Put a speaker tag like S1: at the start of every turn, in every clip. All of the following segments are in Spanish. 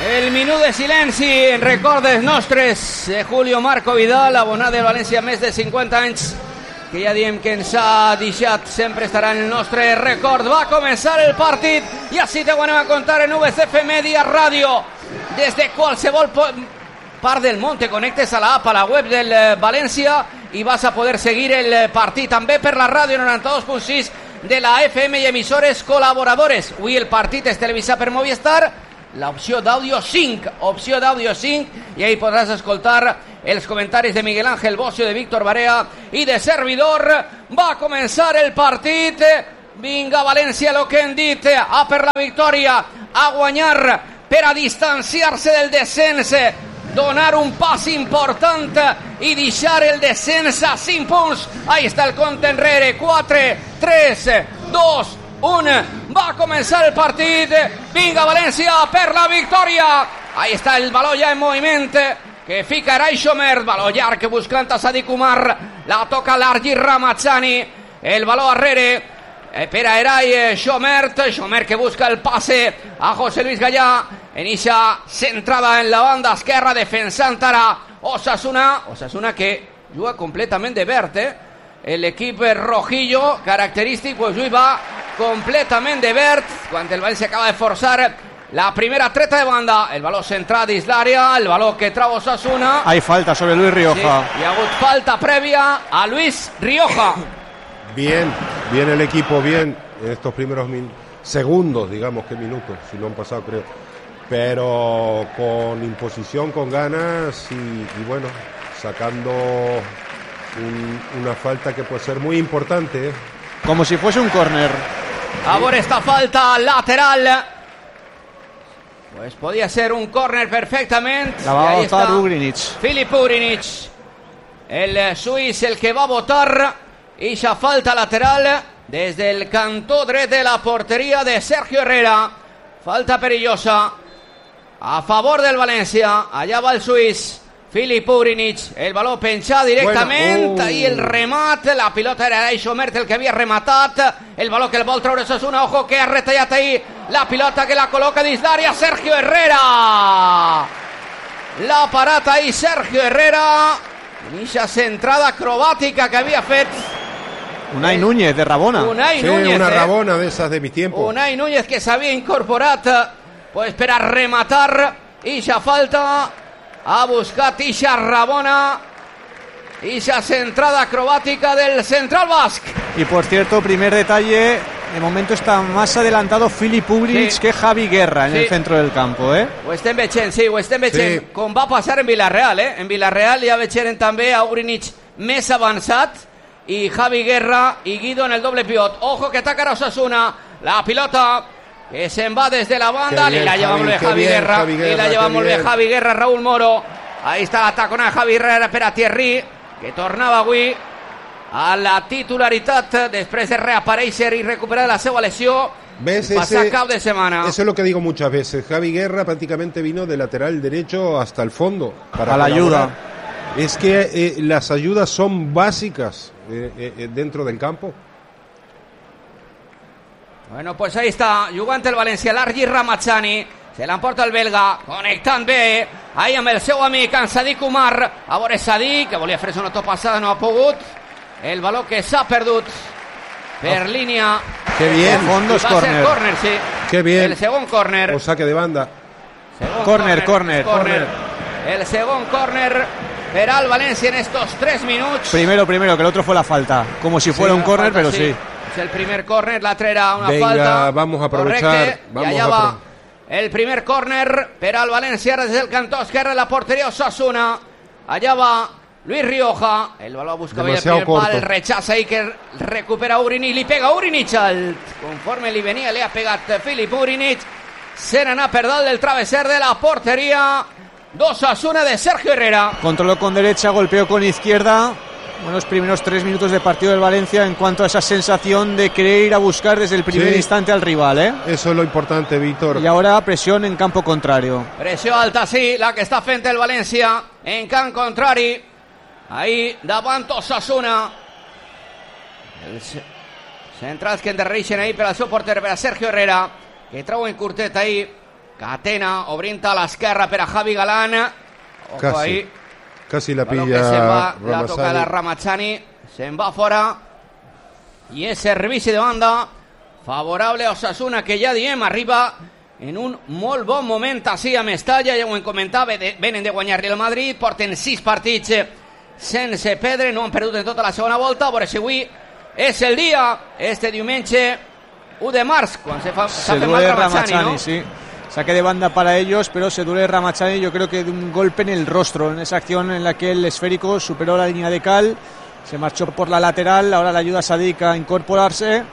S1: El minut de silenci en recordes nostres de Julio Marco Vidal, abonat del València més de 50 anys, que ja diem que ens ha deixat, sempre estarà en el nostre record. Va començar el partit i així te ho anem a contar en VCF Media Ràdio. Des de qualsevol part del món te connectes a la app, a la web del València, i vas a poder seguir el partit també per la ràdio 92.6 de la FM i emissores col·laboradores. Avui el partit es televisa per Movistar, l'opció d'àudio 5, i ahí podràs escoltar els comentaris de Miguel Ángel Bocio, de Víctor Barea i de servidor. Va començar el partit. Vinga, València, lo que hem dit, a per la victòria, a guanyar per a distanciar-se del descens, donar un pas important i deixar el descens a 5 punts. Ahí està el compte enrere. 4, 3, 2, 1, va a comenzar el partido. Vinga, València, per la victòria. Ahí está el baló ya en movimiento, que fica Eray Xomer, baló llarg buscant a Sadik Umar, la toca l'Argir Ramazzani, el baló arrere per a Eray Xomer que busca el pase a José Luis Gallà, inicia centrada en la banda esquerra, defensant ara Osasuna que juga completament de verd, el equip rojillo característic, pues avui va completament de verd, quan el València acaba de forçar la primera treta de banda, el baló centrat dins l'àrea, el baló que trau Osasuna.
S2: Hay falta sobre Luis Rioja.
S1: Sí, hi ha hagut falta prèvia a Luis Rioja.
S3: Bien el equipo, bien en estos primeros segundos, digamos que minutos, si no han pasado creo, pero con imposición, con ganas y bueno, sacando una falta que puede ser muy importante.
S2: Como si fuese un córner.
S1: Ahora esta falta lateral, pues podía ser un córner perfectamente.
S2: La va a votar Ugrinic.
S1: Filip Ugrinic, el suís, el que va a votar esa falta lateral desde el cantó dret de la portería de Sergio Herrera. Falta perillosa a favor del València. Allá va el suís Filip Ugrinic, el baló penjat directament, ahí el remat, la pilota era Eray Xomer, el que havia rematat, el baló que el vol treure Osasuna, ojo que ha retallat ahí la pilota, que la col·loca dins l'àrea Sergio Herrera, l'ha parat ahí Sergio Herrera, inicia centrada acrobàtica que havia fet
S2: Unai Núñez de Rabona.
S3: Unai Núñez, una Rabona de esas de mi tiempo.
S1: Unai Núñez que s'havia incorporat pues per a rematar ixa falta. Ha buscat ixa Rabona, ixa centrada acrobática del central basc.
S2: Y por cierto, primer detalle, de momento está más adelantado Filip Ugrinic que Javi Guerra en el centro del campo,
S1: Ho estem veient, com va passar en Villarreal, En Villarreal ja veiem també a Ugrinic més avançat i Javi Guerra i Guido en el doble pivot. Ojo que ataca a Osasuna, la pilota que se'n va des de la banda, i la lleva molt bé Javi Guerra, i la lleva molt bé Javi Guerra, Raúl Moro. Ahí està la tacona de Javi Guerra per a Thierry, que tornava avui a la titularitat després de reaparèixer i recuperar la seva lesió. Pasa cap de semana.
S3: Eso es lo que digo muchas veces. Javi Guerra prácticamente vino de lateral derecho hasta el fondo para
S2: la ayuda.
S3: Es que las ayudas son básicas dentro del campo.
S1: Bueno, pues ahí està, jugant el València, l'Argir Ramazzani, se l'emporta el belga, connectant bé, ahí amb el seu amic, en Sadik Umar, a veure Sadik, que volia fer-se una topassada, no ha pogut, el baló que s'ha perdut per línia.
S3: Qué bien.
S2: Fondo es córner.
S1: Córner, sí.
S3: Qué bien.
S1: El segon córner.
S3: O saque de banda.
S2: Córner.
S1: El segon córner per al València en estos 3 minuts.
S2: Primero, que el otro fue la falta, como si fuera un córner, pero sí.
S1: Es el primer córner, l'altre era una
S3: Venga,
S1: falta.
S3: Vamos a aprovechar.
S1: I allà va el primer córner per al València des del cantó esquerre de la porteria Osasuna. Allà va Luis Rioja, el baló busca bé el primer pal, el rechaza ahí que recupera Ugrinic, li pega Ugrinic, conforme li venia, li ha pegat Filip Ugrinic, se n'anà per dalt del travesser de la porteria d'Osasuna de Sergio Herrera.
S2: Controló con derecha, golpeó con izquierda. Los primeros 3 minutos de partido del Valencia en cuanto a esa sensación de querer ir a buscar desde el primer instante al rival,
S3: Eso es lo importante, Víctor.
S2: Y ahora presión en campo contrario.
S1: Pressió alta, sí, la que està fent el València en camp contrari. Ahí davant Osasuna. Els centrals que endarrereixen ahí per al seu porter, per a Sergio Herrera, que trau en curtet ahí catena, obrinta a l'esquerra per a Javi Galán. Ojo ahí.
S3: Casi la
S1: Balón
S3: pilla
S1: que se'n va, la
S3: Ramazani.
S1: toca de Ramazani, se'n va fora i és servici de banda favorable a Osasuna, que ja diem arriba en un molt bon moment així a Mestalla, ja ho hem comentat, venen de guanyar Real Madrid, porten 6 partits sense perdre, no han perdut en tota la segona volta, a veure si avui és el dia, este diumenge 1 de març, quan se
S2: duele
S1: mal
S2: Ramazani,
S1: ¿no?
S2: sí. Saque de banda para ellos, pero se duele Ramazani, yo creo que de un golpe en el rostro, en esa acción en la que el esférico superó la línea de cal, se marchó por la lateral, ahora le ayuda a Sadik a incorporarse.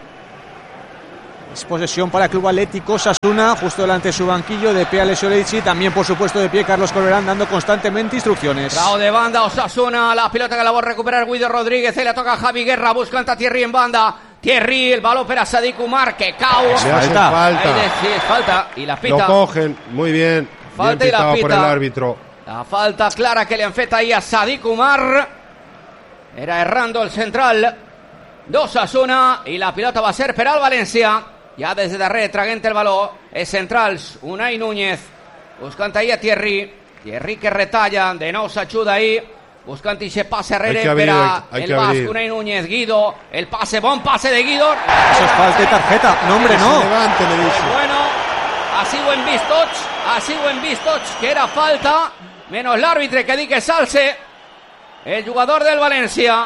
S2: Es posesión para el Club Atlético Osasuna, justo delante de su banquillo, de pie Alessio Leici, también por supuesto de pie Carlos Corberán, dando constantemente instrucciones.
S1: Trao de banda Osasuna, la pelota que la va a recuperar Guido Rodríguez, y le toca a Javi Guerra, buscando a Thierry en banda. Thierry, el balón para Sadik Umar, que cao.
S3: Le hacen
S2: Falta.
S3: falta.
S1: Sí, es falta y la pita.
S3: Lo cogen, muy bien.
S1: Falta
S3: Bien
S1: y la
S3: pitado
S1: pita.
S3: por el árbitro.
S1: La falta clara que le han fet ahí a Sadik Umar. Era errando el central d'Osasuna i la pilota va ser per al València. Ja des de darrere traguent el baló. És centrals, Unai Núñez buscant ahí a Thierry. Thierry que retalla, de nou s'ajuda ahí. Buscant ese pase arrere per a el basc, Unai Núñez. Guido, el pase, bon pase de Guido.
S2: Eso es falta y tarjeta. No, hombre,
S3: Que
S2: no.
S3: se levante, le dice.
S1: Bueno, així ho hem vist tots, que era falta, menos l'àrbitre que di que s'alce el jugador del València.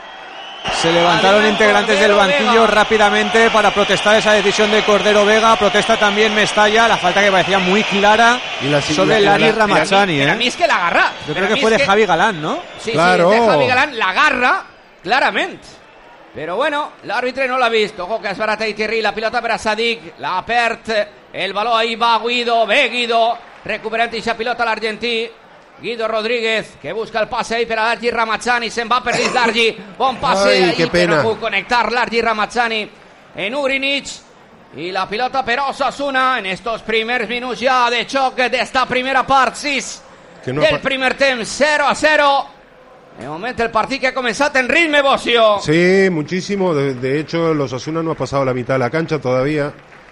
S2: Se levantaron
S1: Adrián
S2: integrantes del
S1: Cordero
S2: banquillo
S1: Vega
S2: rápidamente para protestar esa decisión de Cordero Vega. Protesta también Mestalla, la falta que parecía muy clara
S3: Y la-
S2: sobre
S3: y la-
S2: Lari Ramazani.
S1: Per a mi és que l'agarra.
S2: Yo creo que fue de Javi Galán, ¿no?
S1: Sí,
S3: Claro.
S1: sí, de Javi Galán l'agarra, clarament. Però bueno, l'àrbitre no l'ha vist. Ojo que es barata i Thierry, la pilota per a Sadik, la perd, el baló ahí va Guido, ve Guido, recuperant aquesta pilota l'argentí. Guido Rodríguez, que busca el passe ahí per a l'Argi Ramazani, se'n va per dins l'Argi, bon passe
S3: Ai,
S1: ahí,
S3: que
S1: que
S3: pena.
S1: no puc connectar l'Argi Ramazani en Urinic. Y la pilota per Osasuna en estos primers minuts ja de xoc d'esta primera part, 6
S3: Que no
S1: del
S3: apa-
S1: primer temps, 0-0. De momento el partit que ha comenzado en ritme, Bocio.
S3: Sí, muchísimo. De hecho, los Osasuna no ha pasado la mitad de la cancha todavía.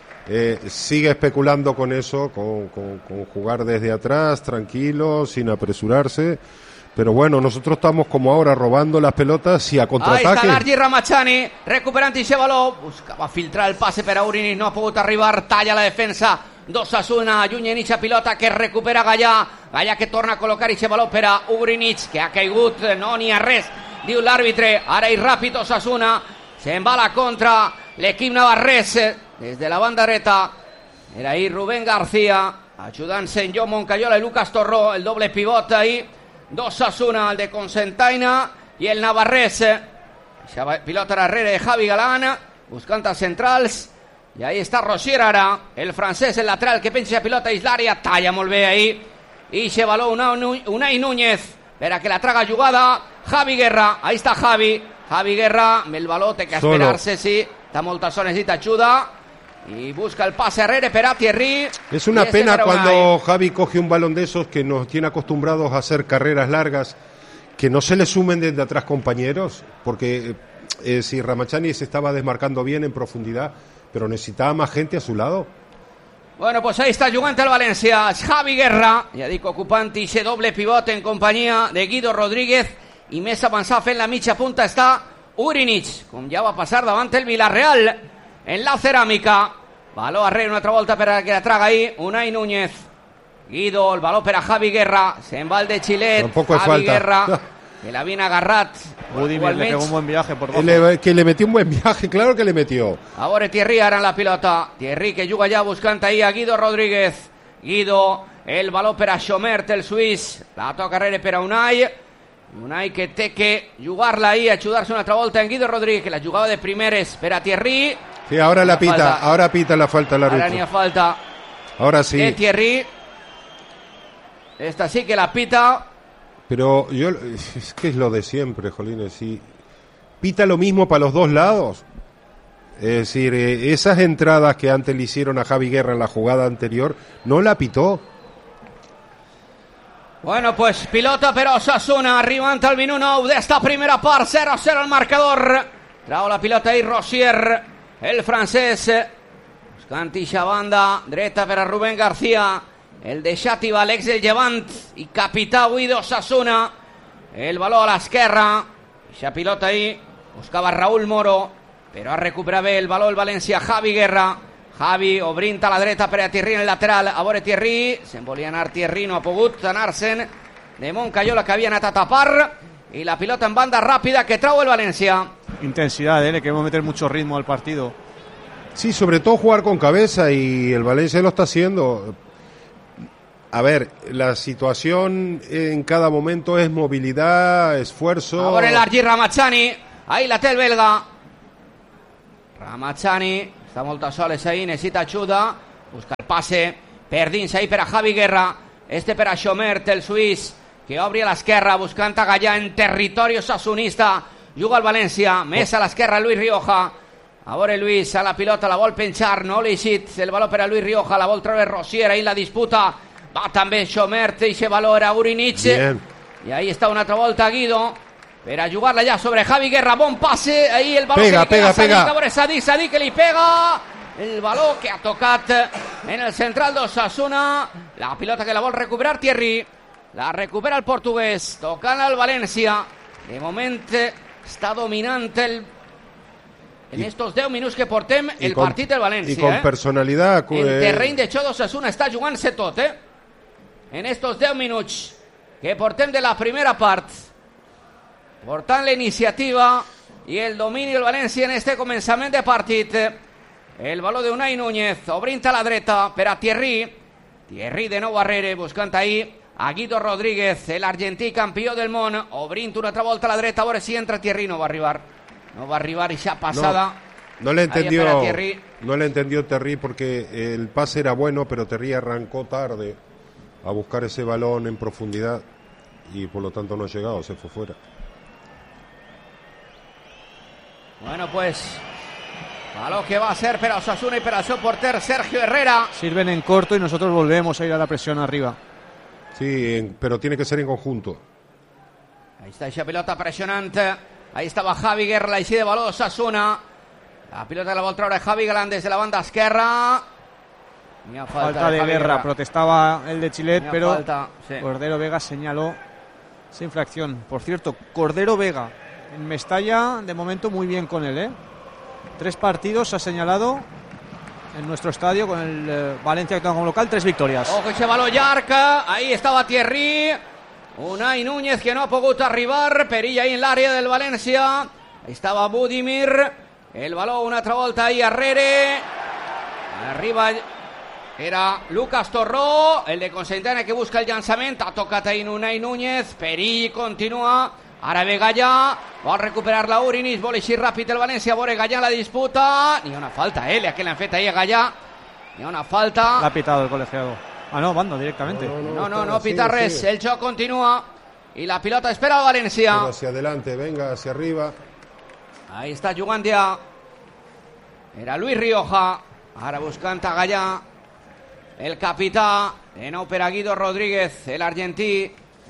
S3: Sigue especulando con eso, con jugar desde atrás, tranquilo, sin apresurarse. Pero bueno, nosotros estamos como ahora robando las pelotas y a
S1: Ahí está
S3: contraataque.
S1: l'Argi Ramazani, recuperant ese baló, buscava filtrar el passe per a Urinic, no ha pogut arribar, talla la defensa d'Osasuna, allunya en eixa pilota que recupera Gallà, Gallà que torna a col·locar eixe baló per a Urinic, que ha caigut, no n'hi ha res, diu l'àrbitre, ara i ràpid Osasuna, se'n va a la contra, l'equip navarrès, des de la banda dreta, era ahí Rubén García, ajudant-se en Joan Moncayola i Lucas Torró, el doble pivot ahí, d'Osasuna, el de Cocentaina i el navarrès. Pilota darrere de Javi Galán, buscant a centrals, i ahí està Rosier ara, el francès, el lateral que penja pilota a l'àrea, talla molt bé ahí, i se baló Unai Núñez, per a que la traga jugada, Javi Guerra, ahí està Javi Guerra, amb el baló té que esperar-se, sí, està molta zona, necessita ajuda, y busca el pase arrere per a Thierry.
S3: Es una pena cuando Javi coge un balón de esos que nos tiene acostumbrados a hacer carreras largas, que no se le sumen desde atrás compañeros, porque si Ramazani se estaba desmarcando bien en profundidad, pero necesitaba más gente a su lado.
S1: Bueno, pues ahí está jugant el València, Javi Guerra, ja dic, ocupant ese doble pivot en companyia de Guido Rodríguez, i més avançat fent la mitja punta està Urinic, com ja va passar davant el Villarreal en la ceràmica. Baló arrere una altra volta per a que la traga ahí Unai Núñez. Guido, el baló per a Javi Guerra, se'n va el de Xilet.
S3: Tampoco es
S1: Javi
S3: falta.
S1: Guerra, que l'havien agarrat.
S2: Budimir le pegó un buen viaje por debajo.
S3: Que le metió un buen viaje, claro que le metió.
S1: A veure Thierry ara en la pilota. Thierry que juga ja buscant ahí a Guido Rodríguez. Guido, el baló per a Schomert, el suís. La toca arrere per a Unai. Unai que té que jugar-la ahí, ajudar-se una altra volta en Guido Rodríguez, que la jugava de primeres per a Thierry.
S3: Sí, ahora la pita,
S1: falta.
S3: ahora pita la falta el
S1: Ara n'hi
S3: árbitro.
S1: ha falta
S3: Ahora
S1: de
S3: sí.
S1: Thierry. Esta sí que la pita.
S3: Pero yo, es que es lo de siempre, Jolines. Si pita lo mismo para los dos lados. Es decir, esas entradas que antes le hicieron a Javi Guerra en la jugada anterior, no la pitó.
S1: Bueno, pues pilota per Osasuna, arribant al minut 9 d'esta primera part, 0-0 el marcador. Trau la pilota ahí Rosier, el francès. buscant ixa banda dreta per a Rubén García, el de Xàtiva, l'ex del Llevant i capità avui d'Osasuna. El baló a l'esquerra, ixa pilota ahí, buscava Raúl Moro, però ha recuperat bé el baló el València, Javi Guerra. Javi obrint a la dreta per a Thierry en el lateral, a veure Thierry, se'n volia anar Thierry, no ha pogut anar-se'n de Moncayola, que havia anat a tapar, i la pilota en banda ràpida que trau el València.
S2: Intensidad, le queremos meter mucho ritmo al partido.
S3: Sí, sobre todo jugar con cabeza, y el Valencia lo está haciendo. A ver, la situación en cada momento es movilidad, esfuerzo.
S1: Ahora el Argir Ramachani, ahí la té el belga. Ramachani està moltes soles ahí, necessita ajuda, busca el passe per dins ahí per a Javi Guerra, per a Chomert, el suís, que obri a l'esquerra buscant a Gallà en territori osasonista. Juga el València, més a l'esquerra Luis Rioja. A veure Luis, a la pilota, la vol penjar, no li eixit el valor per a Luis Rioja, la vol treure Rosier, ahí la disputa, va també Chomert, i se valor a Urinich, i ahí està una altra volta Guido, per a jugar-la ja sobre Javi Guerra, bon passe, ahí el baló
S3: pega.
S1: A veure Sadik que li pega, el baló que ha tocat en el central d'Osasuna, la pilota que la vol recuperar Thierry, la recupera el portuguès, tocant al València, de moment està dominant en estos 10 minuts que portem el partit del València.
S3: I con personalitat.
S1: En terreny de xoc d'Osasuna està jugant-se tot, en estos 10 minuts que portem de la primera part, portant la iniciativa i el domini del València en este començament de partit. El baló de Unai Núñez, obrint a la dreta per a Thierry de nou darrere, buscant ahí a Guido Rodríguez, el argentí campió del món, obrint una altra volta a la dreta, a veure si entra Thierry. No va a arribar y ya pasada.
S3: No le entendió Thierry porque el pase era bueno, pero Thierry arrancó tarde a buscar ese balón en profundidad y por lo tanto no ha llegado, se fue fuera.
S1: Bueno, pues balón que va a ser para Osasuna y para su porter Sergio Herrera.
S2: Sirven en corto y nosotros volvemos a ir a la presión arriba.
S3: Sí, pero tiene que ser en conjunto.
S1: Ahí está esa pelota presionante. Ahí estaba Javi Guerra, la de baló Osasuna. La pilota de la vol treure Javi Galán desde la banda esquerra.
S2: Falta de Guerra, protestaba el de Chilet, pero
S1: sí.
S2: Cordero Vega señaló esa infracción. Por cierto, Cordero Vega en Mestalla, de momento muy bien con él, 3 partidos ha señalado en nuestro estadio con el Valencia como local, 3 victorias.
S1: Ojo ese baló llarg, ahí estaba Thierry. Unai Núñez que no ha pogut arribar, perilla ahí en l'àrea del València, ahí estava Budimir, el baló una altra volta ahí arrere, arriba era Lucas Torró, el de Consentana que busca el llançament, ha tocat ahí Unai Núñez, perill continua, ara ve Gallà, vol recuperar la Urinis, vol eixir ràpid el València, veure Gallà la disputa, ni una falta, que le han fet ahí a Gallà, ni una falta.
S2: La ha pitado el colegiado. Ah, no, banda directamente.
S1: No pita res, el joc continua y la pilota espera al València.
S3: Pero hacia adelante, venga, hacia arriba.
S1: Ahí está jugant ja. Era Luis Rioja, ara buscant a Gallà, el capità, de nou per a Guido Rodríguez, el argentí,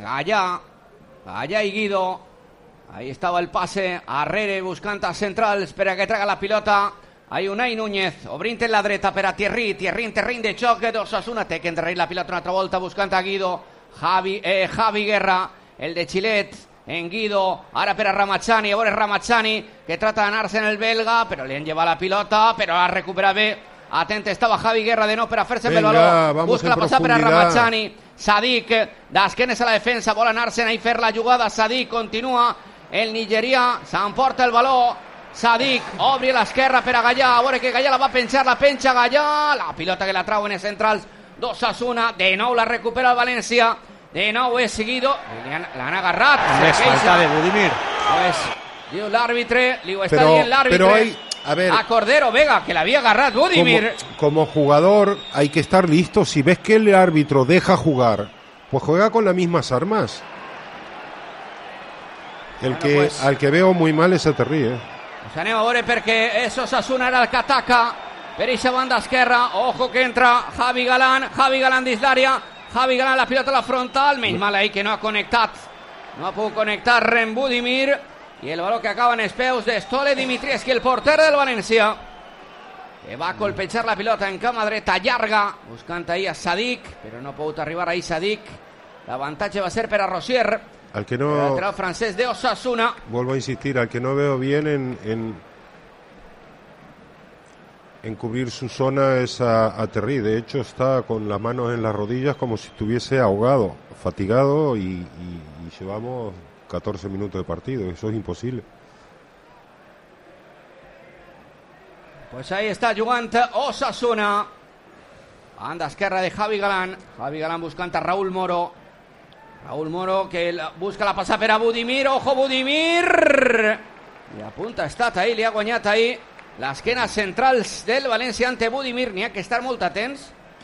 S1: Gallà i Guido. Ahí estaba el pase, arrere buscant a centrals per a que traga la pilota. Hay Unai Núñez, obrint en la dreta per a Thierry en terreny de xoc d'Osasuna, té que endarrerir la pilota una altra volta buscant a Guido, Javi Guerra, el de Chilet, en Guido, ara per a Ramachani, a veure Ramachani, que trata d'anar-se en el belga, però li han llevat la pilota, però la recupera bé, atent estava Javi Guerra de nou per a fer-se amb el baló, busca la passada per a Ramachani, Sadik, d'esquenes a la defensa, vol anar-se'n a fer la jugada, Sadik continua, el nigerià s'emporta el baló, Sadik obri a l'esquerra per a Gallà, a veure que Gallà la va penjar, la penja Gallà, la pilota que la trauen els centrals d'Osasuna, de nou la recupera el València, de nou és seguido, l'han agarrat,
S2: falta de Budimir,
S1: pues, diu l'àrbitre, li ho està dient l'àrbitre a Cordero Vega, que l'havia agarrat Budimir.
S3: Como jugador hay que estar listo, si ves que el árbitro deja jugar, pues juega con las mismas armas. Al que veo muy mal es a Thierry,
S1: Pues anem a veure perquè és Osasuna ara el que ataca per eixa banda esquerra. Ojo que entra Javi Galán dins l'àrea, Javi Galán la pilota a la frontal, menys mal ahí que no ha pogut connectar en Budimir, i el baló que acaba en els peus de Stole Dimitrievski, el porter del València. que va a colpejar la pilota en cama dreta llarga, buscant ahí a Sadik, però no ha pogut arribar ahí Sadik. L'avantatge va ser per a Rosier,
S3: al que
S1: el
S3: no,
S1: lateral francés de Osasuna.
S3: vuelvo a insistir, al que no veo bien en cubrir su zona es a Terry. De hecho está con las manos en las rodillas como si estuviese ahogado, fatigado, y llevamos 14 minutos de partido. Eso es imposible.
S1: Pues ahí está jugant Osasuna. Banda esquerra de Javi Galán. Javi Galán buscant a Raúl Moro. Raúl Moro que busca la passada per a Budimir. Ojo Budimir! I a punt ha estat ahí, li ha guanyat ahí l'esquena centrals del València ante Budimir. N'hi ha que estar molt atents